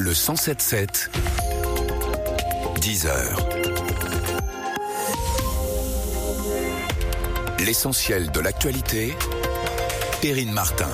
Le 107.7, 10h. L'essentiel de l'actualité, Perrine Martin.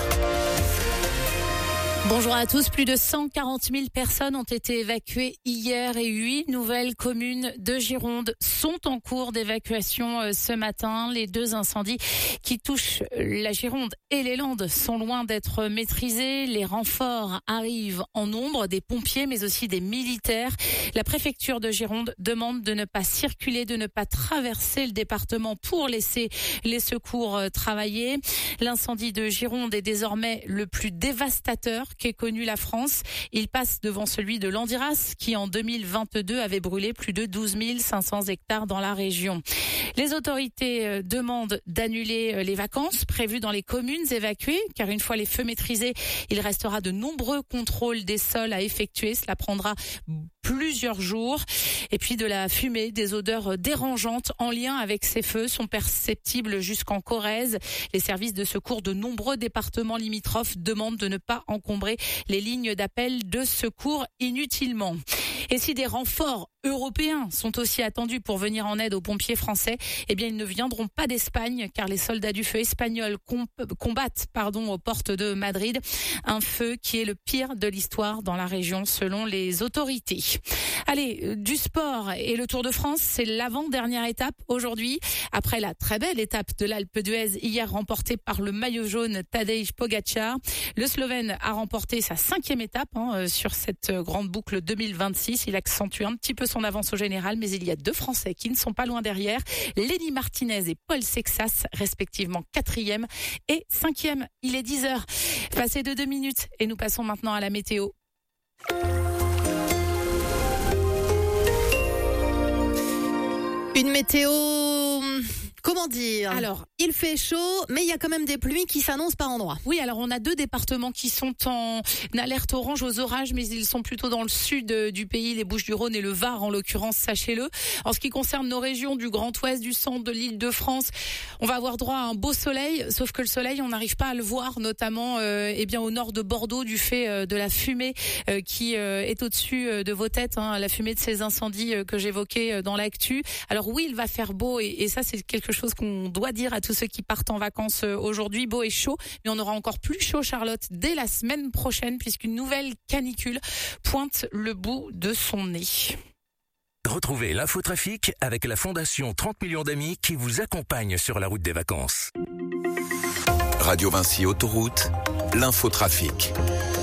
Bonjour à tous. Plus de 140 000 personnes ont été évacuées hier et 8 nouvelles communes de Gironde sont en cours d'évacuation ce matin. Les deux incendies qui touchent la Gironde et les Landes sont loin d'être maîtrisés. Les renforts arrivent en nombre, des pompiers mais aussi des militaires. La préfecture de Gironde demande de ne pas circuler, de ne pas traverser le département pour laisser les secours travailler. L'incendie de Gironde est désormais le plus dévastateur qu'ait connu la France. Il passe devant celui de Landiras qui en 2022 avait brûlé plus de 12 500 hectares dans la région. Les autorités demandent d'annuler les vacances prévues dans les communes évacuées car une fois les feux maîtrisés, il restera de nombreux contrôles des sols à effectuer. Cela prendra plusieurs jours. Et puis de la fumée, des odeurs dérangeantes en lien avec ces feux sont perceptibles jusqu'en Corrèze. Les services de secours de nombreux départements limitrophes demandent de ne pas encombrer les lignes d'appel de secours inutilement. Et si des renforts européens sont aussi attendus pour venir en aide aux pompiers français, eh bien ils ne viendront pas d'Espagne car les soldats du feu espagnols combattent aux portes de Madrid. Un feu qui est le pire de l'histoire dans la région selon les autorités. Allez, du sport et le Tour de France, c'est l'avant-dernière étape aujourd'hui. Après la très belle étape de l'Alpe d'Huez hier remportée par le maillot jaune Tadej Pogačar, le Slovène a remporté sa 5e étape sur cette grande boucle 2026. Il accentue un petit peu son avance au général, mais il y a deux Français qui ne sont pas loin derrière. Lenny Martinez et Paul Sexas, respectivement 4e et 5e. Il est 10h. Passé de 2 minutes et nous passons maintenant à la météo. Une météo, comment dire ? Alors, il fait chaud, mais il y a quand même des pluies qui s'annoncent par endroits. Oui, alors on a 2 départements qui sont en alerte orange aux orages, mais ils sont plutôt dans le sud du pays, les Bouches-du-Rhône et le Var en l'occurrence, sachez-le. En ce qui concerne nos régions du Grand Ouest, du centre, de l'Île-de-France, on va avoir droit à un beau soleil, sauf que le soleil, on n'arrive pas à le voir, notamment au nord de Bordeaux, du fait de la fumée qui est au-dessus de vos têtes, la fumée de ces incendies que j'évoquais dans l'actu. Alors oui, il va faire beau et ça c'est quelque chose qu'on doit dire à tous ceux qui partent en vacances aujourd'hui. Beau et chaud, mais on aura encore plus chaud, Charlotte, dès la semaine prochaine puisqu'une nouvelle canicule pointe le bout de son nez. Retrouvez l'infotrafic avec la Fondation 30 millions d'amis qui vous accompagne sur la route des vacances. Radio Vinci Autoroute, l'infotrafic.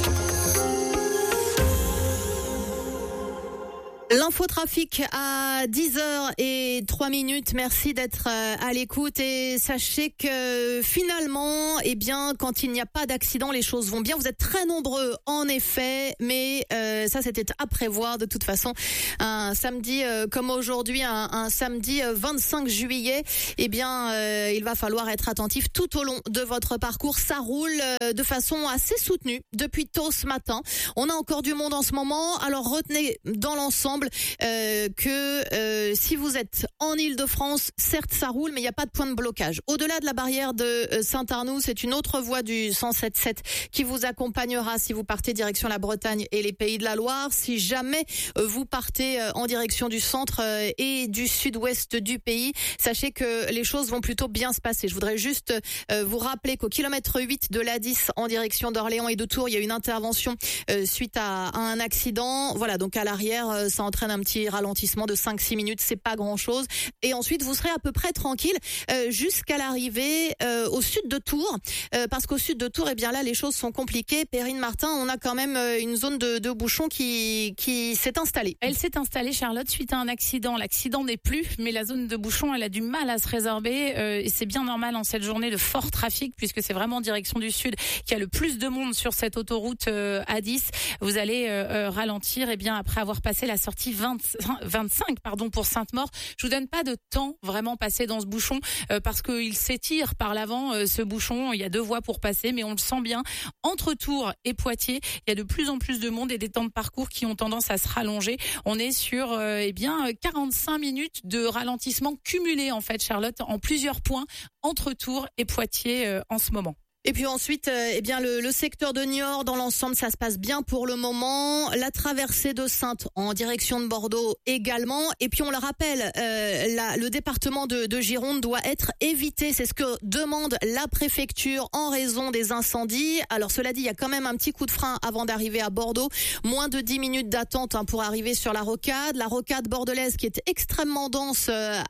L'infotrafic à 10h03. Merci d'être à l'écoute et sachez que finalement, quand il n'y a pas d'accident, les choses vont bien. Vous êtes très nombreux en effet, mais ça c'était à prévoir de toute façon. Un samedi comme aujourd'hui, un samedi 25 juillet, il va falloir être attentif tout au long de votre parcours. Ça roule de façon assez soutenue depuis tôt ce matin. On a encore du monde en ce moment, alors retenez dans l'ensemble que si vous êtes en Île-de-France, certes ça roule, mais il n'y a pas de point de blocage. Au-delà de la barrière de Saint-Arnoux, c'est une autre voie du 107.7 qui vous accompagnera si vous partez direction la Bretagne et les Pays de la Loire. Si jamais vous partez en direction du centre et du sud-ouest du pays, sachez que les choses vont plutôt bien se passer. Je voudrais juste vous rappeler qu'au kilomètre 8 de l'A10 en direction d'Orléans et de Tours, il y a une intervention suite à un accident. Voilà, donc à l'arrière, ça entraîne un petit ralentissement de 5-6 minutes, c'est pas grand-chose. Et ensuite, vous serez à peu près tranquille jusqu'à l'arrivée au sud de Tours, parce qu'au sud de Tours, là, les choses sont compliquées. Perrine Martin, on a quand même une zone de bouchons qui s'est installée. Elle s'est installée, Charlotte, suite à un accident. L'accident n'est plus, mais la zone de bouchons, elle a du mal à se résorber. Et c'est bien normal en cette journée de fort trafic, puisque c'est vraiment en direction du sud qu'il y a le plus de monde sur cette autoroute A10. Vous allez ralentir, après avoir passé la sortie 25 pour Sainte-Maure. Je vous donne pas de temps vraiment passé dans ce bouchon parce qu'il s'étire par l'avant ce bouchon. Il y a 2 voies pour passer, mais on le sent bien. Entre Tours et Poitiers, il y a de plus en plus de monde et des temps de parcours qui ont tendance à se rallonger. On est sur 45 minutes de ralentissement cumulé en fait, Charlotte, en plusieurs points entre Tours et Poitiers en ce moment. Et puis ensuite, le secteur de Niort, dans l'ensemble, ça se passe bien pour le moment. La traversée de Saintes en direction de Bordeaux également. Et puis on le rappelle, le département de Gironde doit être évité. C'est ce que demande la préfecture en raison des incendies. Alors cela dit, il y a quand même un petit coup de frein avant d'arriver à Bordeaux. Moins de 10 minutes d'attente pour arriver sur la rocade. La rocade bordelaise qui est extrêmement dense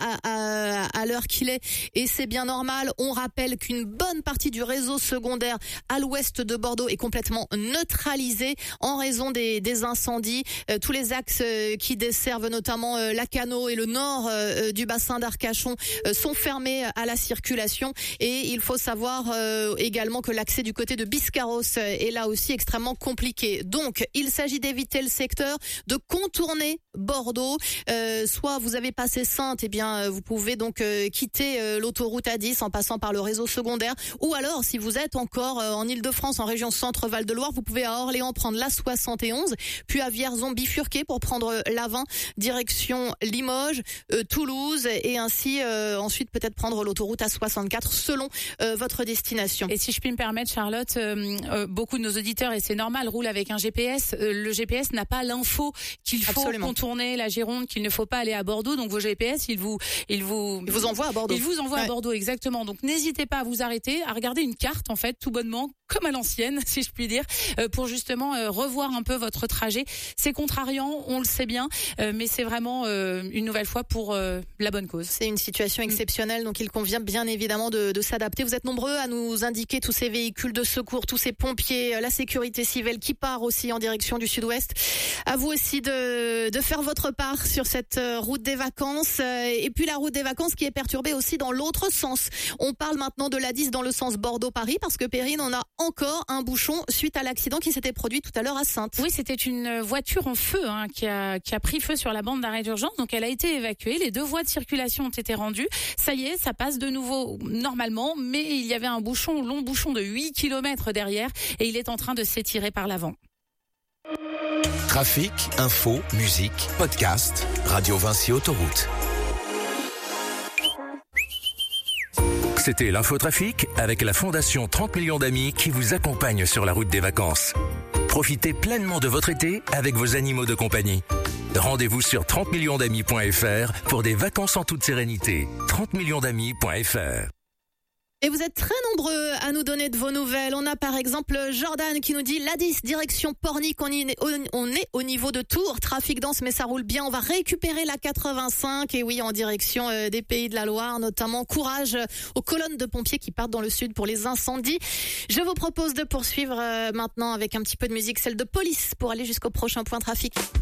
à l'heure qu'il est. Et c'est bien normal. On rappelle qu'une bonne partie du réseau secondaire à l'ouest de Bordeaux est complètement neutralisé en raison des incendies. Tous les axes qui desservent notamment Lacanau et le nord du bassin d'Arcachon sont fermés à la circulation. Et il faut savoir également que l'accès du côté de Biscarros est là aussi extrêmement compliqué. Donc, il s'agit d'éviter le secteur, de contourner Bordeaux. Soit vous avez passé Saintes, vous pouvez donc quitter l'autoroute A10 en passant par le réseau secondaire. Ou alors, si vous êtes encore en Île-de-France, en région Centre-Val de Loire, vous pouvez à Orléans prendre la 71, puis à Vierzon bifurquer pour prendre la 20, direction Limoges, Toulouse, et ainsi ensuite peut-être prendre l'autoroute A64 selon votre destination. Et si je puis me permettre, Charlotte, beaucoup de nos auditeurs, et c'est normal, roulent avec un GPS. Le GPS n'a pas l'info qu'il faut contourner la Gironde, qu'il ne faut pas aller à Bordeaux. Donc vos GPS, il vous envoie à Bordeaux. Il vous envoie à Bordeaux, exactement. Donc n'hésitez pas à vous arrêter, à regarder une carte, en fait, tout bonnement, comme à l'ancienne, si je puis dire, pour justement revoir un peu votre trajet. C'est contrariant, on le sait bien, mais c'est vraiment une nouvelle fois pour la bonne cause. C'est une situation exceptionnelle, donc il convient bien évidemment de s'adapter. Vous êtes nombreux à nous indiquer tous ces véhicules de secours, tous ces pompiers, la sécurité civile qui part aussi en direction du sud-ouest. À vous aussi de faire votre part sur cette route des vacances. Et puis la route des vacances qui est perturbée aussi dans l'autre sens. On parle maintenant de l'A10 dans le sens Bordeaux-Paris, parce que Perrine, on a encore un bouchon suite à l'accident qui s'était produit tout à l'heure à Saintes. Oui, c'était une voiture en feu qui a pris feu sur la bande d'arrêt d'urgence. Donc elle a été évacuée. Les 2 voies de circulation ont été rendues. Ça y est, ça passe de nouveau normalement, mais il y avait un long bouchon de 8 km derrière et il est en train de s'étirer par l'avant. Trafic, info, musique, podcast, Radio Vinci Autoroute. C'était l'infotrafic avec la Fondation 30 millions d'amis qui vous accompagne sur la route des vacances. Profitez pleinement de votre été avec vos animaux de compagnie. Rendez-vous sur 30millionsdamis.fr pour des vacances en toute sérénité. 30millionsdamis.fr. Et vous êtes très nombreux à nous donner de vos nouvelles. On a par exemple Jordan qui nous dit l'A10 direction Pornic, on est au niveau de Tours, trafic dense mais ça roule bien. On va récupérer la 85 et oui, en direction des Pays de la Loire notamment. Courage aux colonnes de pompiers qui partent dans le sud pour les incendies. Je vous propose de poursuivre maintenant avec un petit peu de musique, celle de Police, pour aller jusqu'au prochain point trafic.